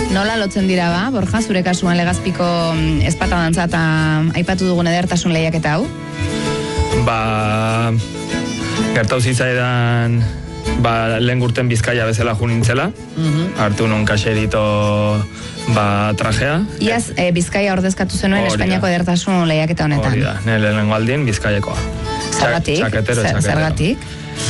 Nola lotzen dira ba, Borja, zure kasuan Legazpiko ezpata dantza eta aipatu dugun edertasun lehiaketa hau? Gertau zitzaidan lehen urten Bizkaia bezala junintzela, hartu nun kaxerito trajea. Iaz Bizkaia ordezkatu zenuen Espainiako edertasun lehiaketa honetan. Hori da, nire lehen aldien Bizkaiakoa. Zergatik? Zergatik?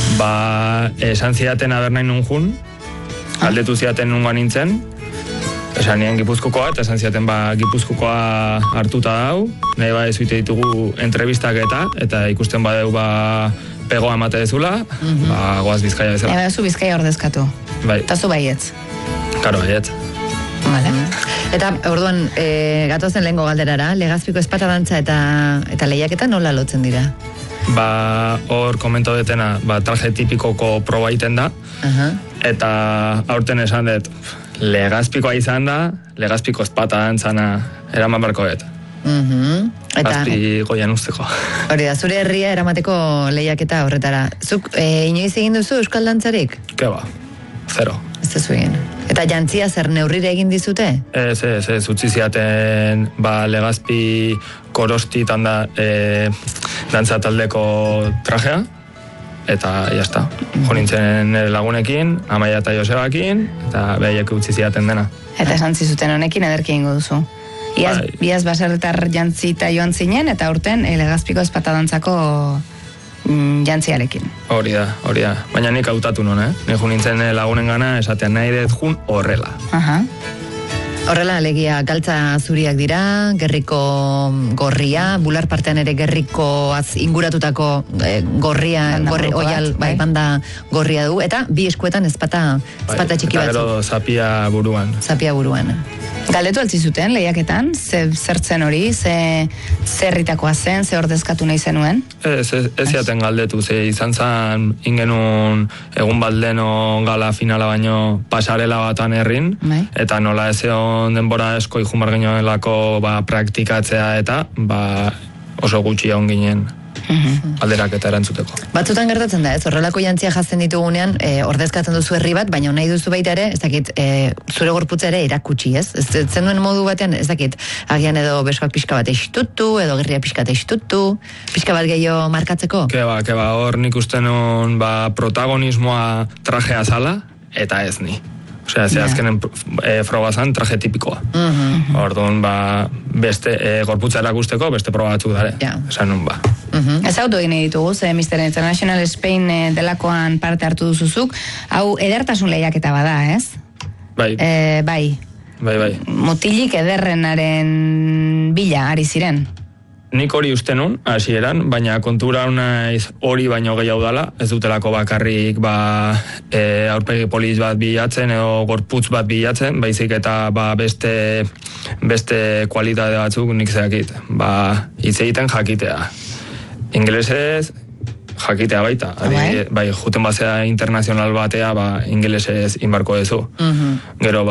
Esan zidaten aber nahi nun jun, galdetu zidaten nunga nintzen, esan nien Gipuzkokoa, eta esan zidaten Gipuzkokoa hartuta dau, nahi ezuite ditugu entrevistak eta ikusten badeu pegoa emate dezula, goaz Bizkaia bezala. Zu Bizkaia ordezkatu. Bai. Eta zu baietz. Karo, baietz. Vale. Eta, orduan, gatozen lehengo galderara, Legazpiko ezpata dantza eta lehiaketa nola lotzen dira? Hor komento detena, traje tipikoko proba iten da, eta aurten esan dut, Legazpikoa izan da, Legazpiko ezpata dantzana eraman barko dut. Azpi goian usteko. Hori da, zure herria eramateko lehiaketa horretara. Zuk inoiz egin duzu euskal dantzarik? Keba, zero. Ez duzu egin. Eta jantzia zer neurrire egin dizute? Ez, utzi ziaten Legazpi korostitan da dantza taldeko trajea, eta jazta. Jo nintzen nire lagunekin, Amaia eta Josebakin, eta behaiek utzi ziaten dena. Eta esan zizuten honekin ederki ingo duzu. Iaz baserritar jantzita joan zinen, eta urten Legazpiko ezpata dantzako jantziarekin. Hori da. Baina nik hautatu non, Nik jo nintzen lagunen gana, esatean nahi dut jun horrela. Horrela, alegia, galtza zuriak dira, gerriko gorria, bular partean ere gerrikoaz inguratutako gorria, oial, banda gorria du, eta bi eskuetan ezpata txiki batzu. Eta gero zapia buruan. Galdetu altzizuten lehiaketan, zertzen hori, zerritakoa zen, ze ordezkatu nahi zenuen? Ez jaten galdetu, ze izan zan ingenun egun baldeno gala finala baino pasarela batan herrin, eta nola ez egon denbora esko ijumar ginoelako praktikatzea eta oso gutxi egon ginen alderak eta erantzuteko. Batzutan gertatzen da, ez? Horrelako jantzia jazten ditugunean, ordezkatzen duzu herri bat, baina nahi duzu baita ere, ez dakit, zure gorputza ere erakutsi, ez? Ez zenuen modu batean, ez dakit, agian edo besoak pixka bat estutu, edo gerria pixka bat estutu, pixka bat gehiago markatzeko? Keba, hor nik uste nun protagonismoa trajea zala, eta ez ni. Osea, ze azkenen frogazan traje tipikoa. Orduan, beste gorputza erakusteko, beste proba batzuk dare. Esan nun, Ez hau egin ditugu, ze Mr. International Spain delakoan parte hartu duzuzuk, hau edertasun lehiaketa bada, ez? Bai. Bai. Mutilik ederrenaren bila, ari ziren. Nik hori uste nun, hasieran, baina kontura naiz hori baino gehiago dala, ez dutelako bakarrik aurpegi poliz bat bilatzen edo gorputz bat bilatzen, baizik eta beste kualitate batzuk nik zeakit. Hitz egiten jakitea. Ingelesez jakitea baita. Bai, juten bazea internazional batea, ingelesez inbarko dezu. Gero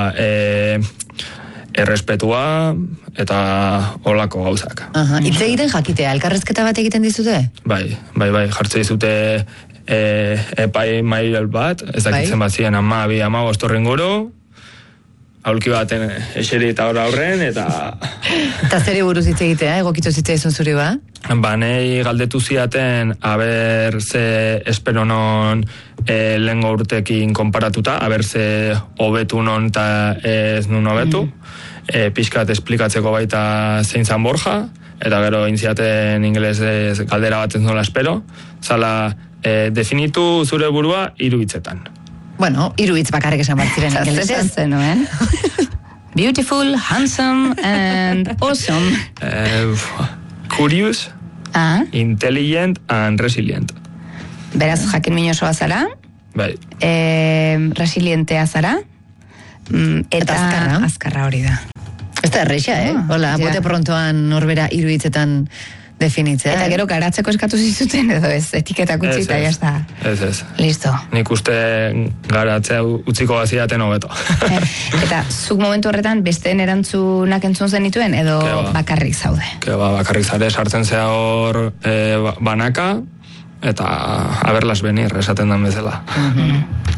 errespetua eta olako gauzak. Hitz egiten jakitea, elkarrezketa bat egiten dizute? Bai, jartze dizute epai mail bat, ez dakitzen bat ziren 12 horren goro, aulki baten eseri eta aurren, eta... Eta zeri buruz hitz egitea, egokitu zitzaizun zuri ba? Nei galdetu ziaten, aber ze espero non lehengo urtekin konparatuta, aber ze hobetu non eta ez nun hobetu, pixkat esplikatzeko baita zein zan Borja, eta gero intziaten ingelesez galdera bat ez nola espero, zala definitu zure burua 3 hitzetan. Bueno, 3 hitz bakarrik esan bat ziren ingelesez. Zenuen. Beautiful, handsome, and awesome. Curious, intelligent, and resilient. Beraz, jakin minosoa zara. Bai. Resilientea zara. Eta azkarra hori da. Ez da erreixa, Hola, bote prontoan norbera 3 hitzetan definitzea. Eta gero garatzeko eskatu zizuten edo ez, etiketak utzi eta jazta. Ez. Listo. Nik uste garatzea utziko baziaten hobeto. Eta zuk momentu horretan besteen erantzunak entzun zenituen edo bakarrik zaude? Bakarrik zare, sartzen zea hor banaka, eta aberlas benir, esaten dan bezala.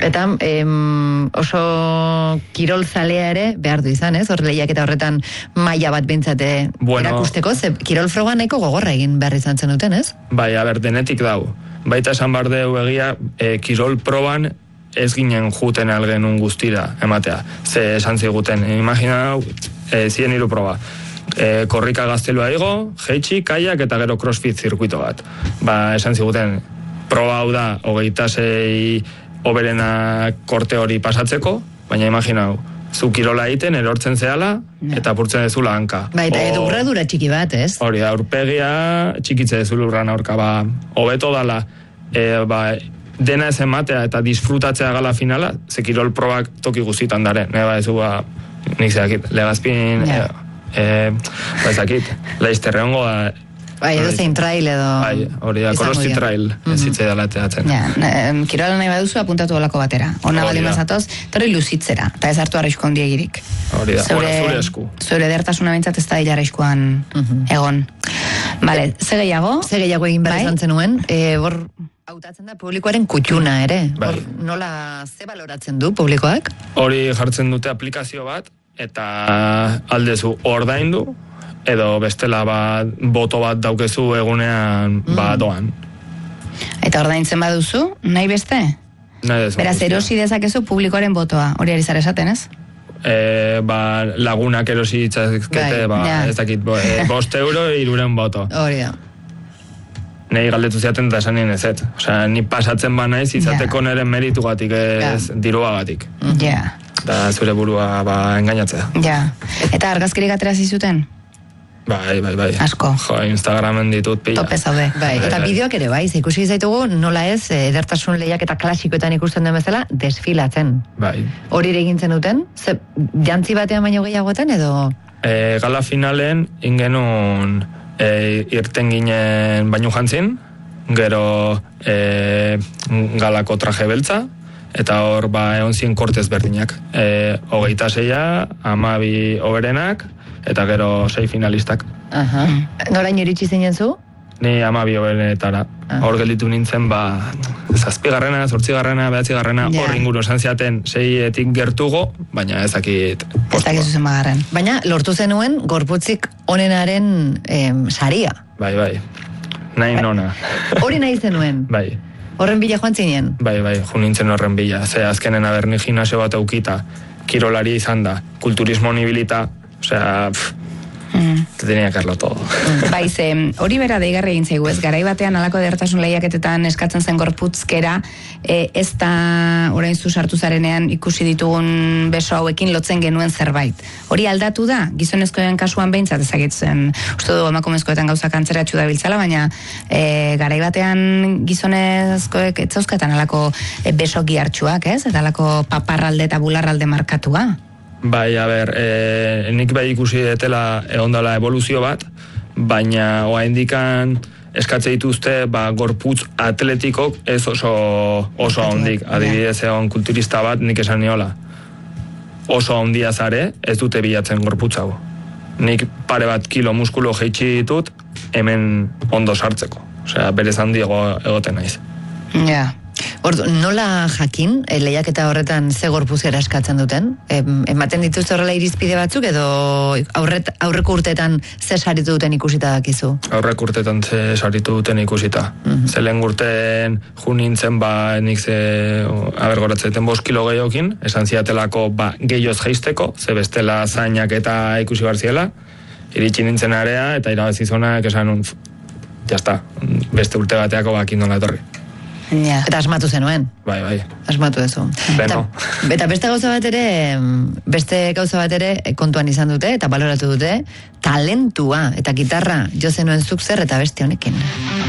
Eta oso kirol zalea ere behar du izan, ez? Hor lehiaketa horretan maila bat bintzate erakusteko, ze kirol froga nahiko gogorra egin behar izan zen duten, ez? Bai, denetik dau. Baita esan behar deu egia, kirol proban ez ginen juten algenun guztira ematea. Ze esan ziguten, imagina zien hiru proba. Korrika gaztelua igo, jeitsi, kaiak eta gero crossfit zirkuito bat. Esan ziguten, proba hau da, 26 oberena korte hori pasatzeko, baina imaginau, zu kirola egiten, erortzen zehala, eta purtzen dezula hanka. Eta edurradura txiki bat, ez? Hori, aurpegia txikitze dezulu urran aurka, hobeto dala, dena ez ematea eta disfrutatzea gala finala, ze kirol probak toki guztitan dare, ez du, nik zeakit, Legazpin, ezakit, Leizterreongo da, edo zein trail edo... Hori da, Korosti trail, ez hitzei dala eteatzen. Kirola nahi baduzu apuntatu olako batera. Ona bali mazatoz, torri luzitzera, eta ez hartu arrisku handiegirik. Hori da, zure esku. Zure edertasuna bintzat ez da dila arriskuan egon. Bale, ze gehiago? Ze gehiago egin behar izan zenuen, hor hautatzen da publikoaren kutxuna ere. Nola, ze baloratzen du publikoak? Hori jartzen dute aplikazio bat, eta aldezu ordaindu, edo bestela boto bat daukezu egunean doan. Eta ordaintzen baduzu, nahi beste? Nahi dezu. Beraz, erosi dezakezu publikoaren botoa, hori ari zara esaten, ez? Lagunak erosi itzazkete, ez dakit, 5 euro 3 boto. Hori da. Nei galdetu ziaten da esan nien ez. Osea, ni pasatzen naiz izateko nire meritugatik ez diruagatik. Ja. Da zure burua engainatzea. Ja. Eta argazkirik atera zizuten? Bai. Asko. Instagramen ditut pila. Tope zaude. Eta bideoak ere bai, ikusi zaitugu nola ez, edertasun lehiaketa klasikoetan ikusten den bezala, desfilatzen. Bai. Hori egintzen duten? Jantzi batean baino gehiagoetan edo? Gala finalen ingenun irten ginen baino jantzin, gero galako traje beltza, eta hor egon zien kortez berdinak. 26, 12 oberenak, eta gero 6 finalistak. Norain iritsi zinen zu? Ni 12 oberenetara. Hor gelditu nintzen, 7garrena, 8garrena, 9garrena, hor inguru esan ziaten 6etik gertugo, baina ezakit postua. Ez dakizu zen bagarren. Baina lortu zenuen gorputzik onenaren saria. Bai. Nahi nona. Hori nahi zenuen? Bai. Horren bila joan zinen? Bai, jo nintzen horren bila. Ze azkenen aberni gimnasio bat eukita, kirolari izan da, kulturismo nibilita, osea, te tenía que hacerlo todo. Bai, hori bera deigarri egin zaigu, ez garai batean alako edertasun lehiaketetan eskatzen zen gorputzkera, ez da orain zu sartu zarenean ikusi ditugun beso hauekin lotzen genuen zerbait. Hori aldatu da, gizonezkoen kasuan behintzat ezagitzen, uste du emakumezkoetan gauzak antzeratxu da biltzala, baina garai batean gizonezkoek etzauzkatan alako beso gihartxuak, ez? Eta alako paparralde eta bularralde markatua. Bai, nik bai ikusi detela egondala evoluzio bat, baina oraindikan eskatze dituzte gorputz atletikok ez oso handik. Adibidez egon kulturista bat nik esan niola. Oso handia zare, ez dute bilatzen gorputz hau. Nik pare bat kilo muskulo jeitsi ditut, hemen ondo sartzeko. Osea, berez handiago egoten naiz. Ja. Nola jakin, lehiaketa horretan ze gorpuzera eskatzen duten? Ematen dituzte horrela irizpide batzuk edo aurreko urteetan ze saritu duten ikusita dakizu? Aurreko urteetan ze saritu duten ikusita. Zelen urten junintzen nik abergoratzeten 5 kilo gehiokin, esan ziatelako gehioz jeisteko, ze bestela zainak eta ikusi barziela, iritsi nintzen area eta irabazizonak esan jazta, beste urte bateako kindola etorri. Ja. Eta asmatu zenuen. Bai. Asmatu dezu. Eta beste gauza bat ere kontuan izan dute eta baloratu dute talentua eta gitarra jo zenuen zuk zer eta beste honekin.